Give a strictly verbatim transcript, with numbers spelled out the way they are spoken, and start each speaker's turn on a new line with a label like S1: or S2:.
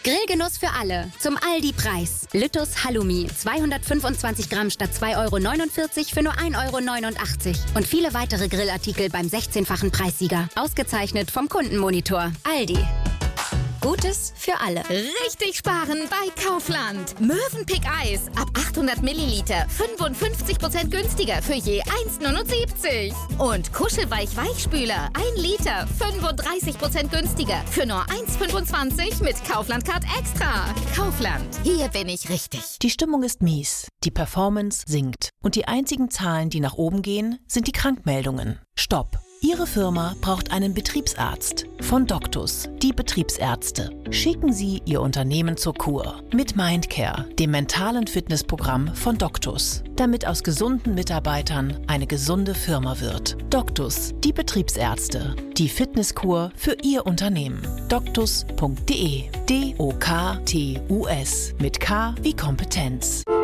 S1: Grillgenuss für alle. Zum Aldi-Preis. Lüttus Halloumi. zweihundertfünfundzwanzig Gramm statt zwei Euro neunundvierzig für nur ein Euro neunundachtzig. Und viele weitere Grillartikel beim sechzehnfachen Preissieger. Ausgezeichnet vom Kundenmonitor. Aldi. Gutes für alle.
S2: Richtig sparen bei Kaufland. Mövenpick Eis ab achthundert Milliliter fünfundfünfzig Prozent günstiger für je eins Euro neunundsiebzig. Und Kuschelweich Weichspüler ein Liter fünfunddreißig Prozent günstiger für nur eins Euro fünfundzwanzig mit Kaufland Card Extra. Kaufland, hier bin ich richtig.
S3: Die Stimmung ist mies, die Performance sinkt. Und die einzigen Zahlen, die nach oben gehen, sind die Krankmeldungen. Stopp! Ihre Firma braucht einen Betriebsarzt. Von Doctus, die Betriebsärzte. Schicken Sie Ihr Unternehmen zur Kur. Mit Mindcare, dem mentalen Fitnessprogramm von Doctus. Damit aus gesunden Mitarbeitern eine gesunde Firma wird. Doctus, die Betriebsärzte. Die Fitnesskur für Ihr Unternehmen. doctus punkt de. D O K T U S. Mit K wie Kompetenz.